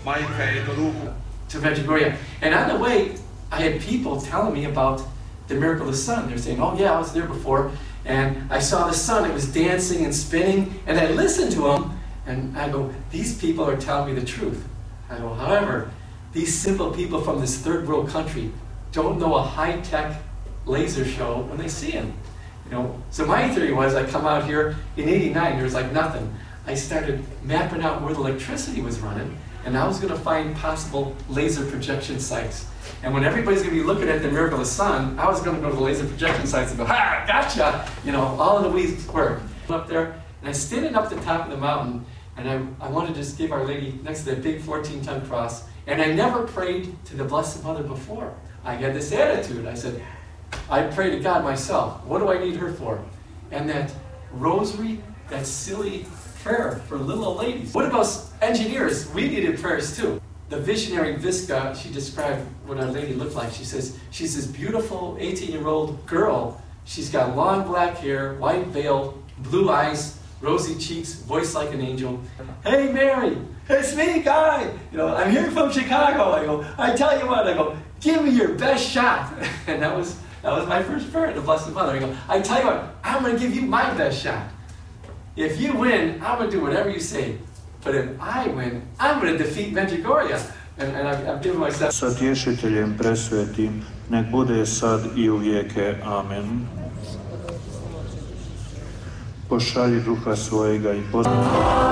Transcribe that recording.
majka je do ruku. To Medjugorje. And on the way, I had people telling me about the miracle of the sun. They're saying, oh yeah, I was there before, and I saw the sun, it was dancing and spinning, and I listened to them, and I go, these people are telling me the truth. I go, however, these simple people from this third world country don't know a high-tech laser show when they see him. You know, so my theory was, I come out here in '89, there was like nothing. I started mapping out where the electricity was running, and I was going to find possible laser projection sites. And when everybody's going to be looking at the miracle of the sun, I was going to go to the laser projection sites and go, ha, gotcha! You know, all of the week's work. Up there, and I standing up the top of the mountain, and I wanted to just give Our Lady next to that big 14-ton cross, and I never prayed to the Blessed Mother before. I had this attitude. I said, I pray to God myself. What do I need her for? And that rosary, that silly prayer for little old ladies. What about engineers? We needed prayers too. The visionary Visca, she described what Our Lady looked like. She says, she's this beautiful 18-year-old girl. She's got long black hair, white veil, blue eyes, rosy cheeks, voice like an angel. Hey Mary, it's me, Guy. You know, I'm here from Chicago. I go, I tell you what, I go, give me your best shot. And that was my first prayer to the Blessed Mother. I go, I tell you what, I'm going to give you my best shot. If you win, I'm going to do whatever you say. But if I win, I'm going to defeat Medjugorje. And I've given myself... Sa tješiteljem presvetim, nek bude sad i uvijeke. Amen. Pošalji duha svojega i